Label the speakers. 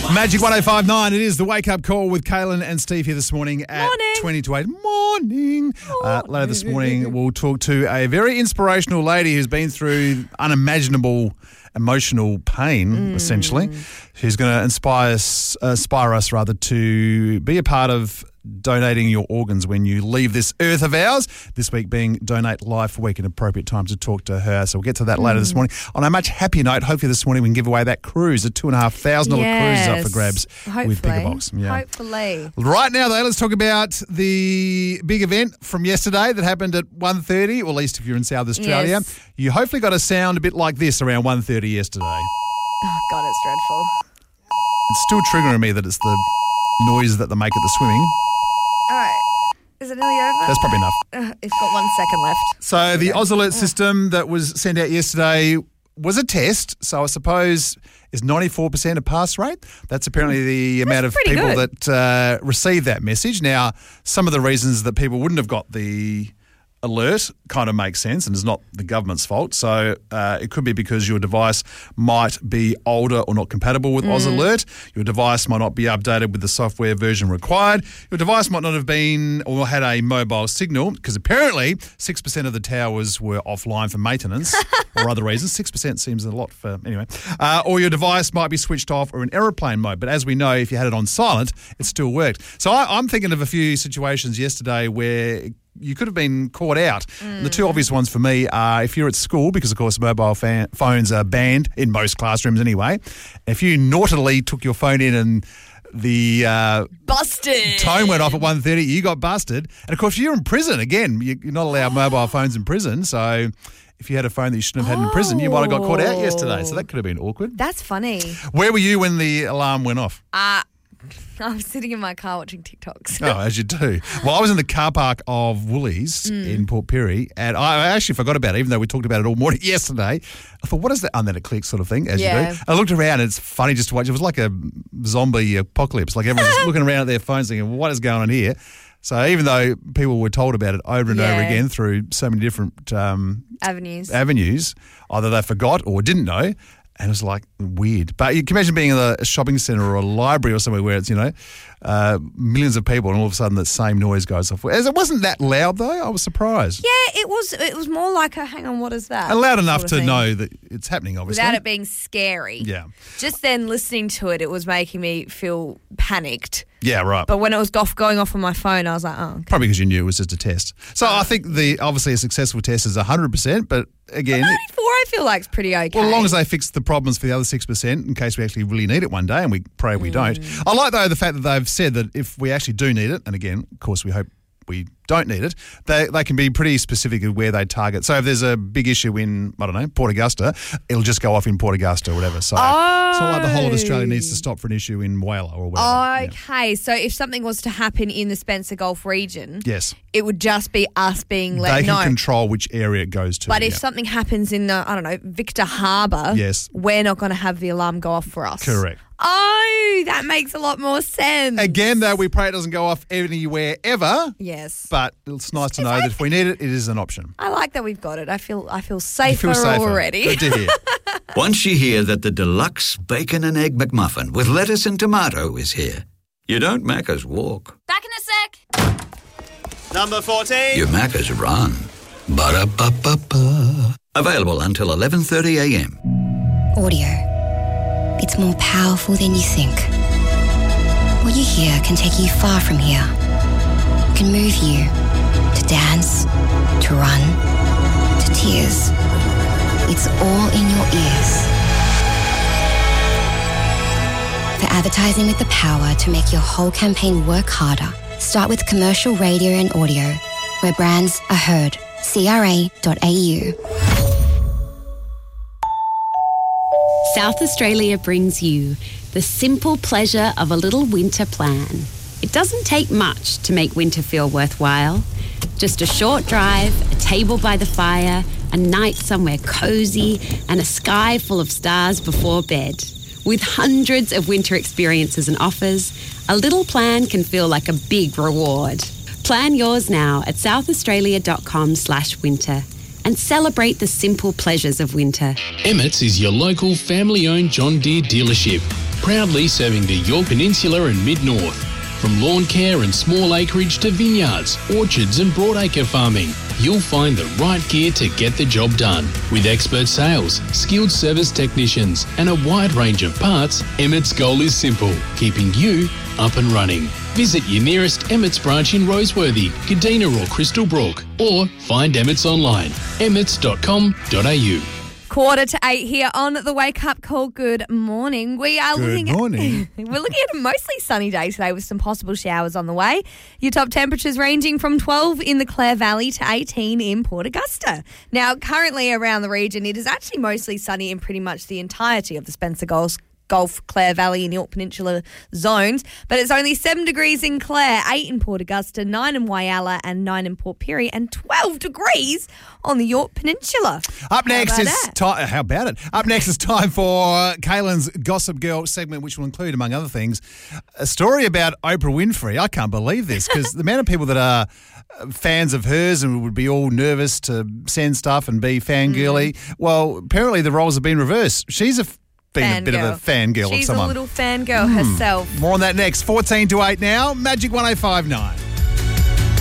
Speaker 1: Magic 105.9. It is the Wake Up Call with Kaylin and Steve here this morning at 20 to 8. Morning. Later this morning, we'll talk to a very inspirational lady who's been through unimaginable emotional pain, essentially. She's going to inspire us to be a part of donating your organs when you leave this earth of ours. This week being Donate Life Week, an appropriate time to talk to her. So we'll get to that later this morning. On a much happier note, hopefully this morning we can give away that cruise, a $2,500 cruise is up for grabs with Pick a Box. Yeah.
Speaker 2: Hopefully.
Speaker 1: Right now though, let's talk about the big event from yesterday that happened at 1:30, or at least if you're in South Australia.
Speaker 2: Yes.
Speaker 1: You hopefully got a sound a bit like this around 1:30 yesterday.
Speaker 2: Oh, God, it's dreadful.
Speaker 1: It's still triggering me that it's the noise that they make at the swimming.
Speaker 2: All right. Is it nearly over?
Speaker 1: That's probably enough.
Speaker 2: It's got 1 second left.
Speaker 1: So the Oz Alert system that was sent out yesterday was a test. So I suppose is 94% a pass rate. That's apparently the amount of people that received that message. Now, some of the reasons that people wouldn't have got the alert kind of makes sense and is not the government's fault. So it could be because your device might be older or not compatible with Oz Alert. Your device might not be updated with the software version required. Your device might not have been or had a mobile signal, because apparently 6% of the towers were offline for maintenance or other reasons. 6% seems a lot for anyway. Or your device might be switched off or in aeroplane mode. But as we know, if you had it on silent, it still worked. So I'm thinking of a few situations yesterday where you could have been caught out. And the two obvious ones for me are if you're at school, because of course mobile phones are banned in most classrooms anyway. If you naughtily took your phone in and the
Speaker 2: busted
Speaker 1: tone went off at 1:30, you got busted. And of course, if you're in prison, again, you're not allowed mobile phones in prison. So if you had a phone that you shouldn't have had in prison, you might have got caught out yesterday. So that could have been awkward.
Speaker 2: That's funny.
Speaker 1: Where were you when the alarm went off?
Speaker 2: I was sitting in my car watching TikToks.
Speaker 1: Oh, as you do. Well, I was in the car park of Woolies in Port Pirie, and I actually forgot about it, even though we talked about it all morning yesterday. I thought, what is that? And then it clicks sort of thing, as you do. And I looked around, and it's funny just to watch. It was like a zombie apocalypse. Like everyone's just looking around at their phones thinking, what is going on here? So even though people were told about it over and over again through so many different avenues, either they forgot or didn't know. And it was like weird. But you can imagine being in a shopping centre or a library or somewhere where it's, millions of people and all of a sudden the same noise goes off. As it wasn't that loud though, I was surprised.
Speaker 2: Yeah, it was more like hang on, what is that?
Speaker 1: And loud enough to know that it's happening, obviously.
Speaker 2: Without it being scary.
Speaker 1: Yeah.
Speaker 2: Just then listening to it, it was making me feel panicked.
Speaker 1: Yeah, right.
Speaker 2: But when it was going off on my phone, I was like, oh, okay.
Speaker 1: Probably because you knew it was just a test. So I think obviously a successful test is 100%, but again...
Speaker 2: 94 I feel like is pretty okay.
Speaker 1: Well, as long as they fix the problems for the other 6% in case we actually really need it one day, and we pray we don't. I like, though, the fact that they've said that if we actually do need it, and again, of course, we hope we don't need it, they can be pretty specific of where they target. So if there's a big issue in, I don't know, Port Augusta, it'll just go off in Port Augusta or whatever. So it's not like the whole of Australia needs to stop for an issue in Whyalla or whatever.
Speaker 2: Okay, so if something was to happen in the Spencer Gulf region,
Speaker 1: yes,
Speaker 2: it would just be us being let know.
Speaker 1: They can control which area it goes to.
Speaker 2: But if something happens in Victor Harbour,
Speaker 1: yes,
Speaker 2: we're not going to have the alarm go off for us.
Speaker 1: Correct.
Speaker 2: Oh, that makes a lot more sense.
Speaker 1: Again, though, we pray it doesn't go off anywhere ever.
Speaker 2: Yes.
Speaker 1: But it's nice to know that if we need it, it is an option.
Speaker 2: I like that we've got it. I feel safer already.
Speaker 1: Good to hear.
Speaker 3: Once you hear that the deluxe bacon and egg McMuffin with lettuce and tomato is here, you don't Macca's walk.
Speaker 4: Back in a sec.
Speaker 5: Number 14.
Speaker 3: You Macca's run. Ba-da-ba-ba-ba. Available until 11:30 a.m.
Speaker 6: Audio. It's more powerful than you think. What you hear can take you far from here. It can move you to dance, to run, to tears. It's all in your ears. For advertising with the power to make your whole campaign work harder, start with commercial radio and audio, where brands are heard. CRA.au.
Speaker 7: South Australia brings you the simple pleasure of a little winter plan. It doesn't take much to make winter feel worthwhile. Just a short drive, a table by the fire, a night somewhere cozy, and a sky full of stars before bed. With hundreds of winter experiences and offers, a little plan can feel like a big reward. Plan yours now at southaustralia.com/winter. And celebrate the simple pleasures of winter.
Speaker 8: Emmett's is your local family-owned John Deere dealership.
Speaker 5: proudly serving the Yorke Peninsula and Mid-North. From lawn care and small acreage to vineyards, orchards and broadacre farming, you'll find the right gear to get the job done. With expert sales, skilled service technicians and a wide range of parts, Emmett's goal is simple, keeping you up and running. Visit your nearest Emmett's branch in Roseworthy, Kadina or Crystal Brook, or find Emmett's online, emmets.com.au.
Speaker 2: 7:45 here on the Wake Up Call. Good morning.
Speaker 1: Good morning.
Speaker 2: We're looking at a mostly sunny day today with some possible showers on the way. Your top temperatures ranging from 12 in the Clare Valley to 18 in Port Augusta. Now, currently around the region, it is actually mostly sunny in pretty much the entirety of the Spencer Gulf, Clare Valley and Yorke Peninsula zones, but it's only 7 degrees in Clare, 8 in Port Augusta, 9 in Whyalla and 9 in Port Pirie, and 12 degrees on the Yorke Peninsula.
Speaker 1: Up next is time. How about it? Up next is time for Kaylin's Gossip Girl segment, which will include, among other things, a story about Oprah Winfrey. I can't believe this because the amount of people that are fans of hers and would be all nervous to send stuff and be fangirly. Well, apparently the roles have been reversed. She's been a bit of a fangirl of someone.
Speaker 2: She's a little fangirl herself.
Speaker 1: More on that next. 7:45 now. Magic 105.9.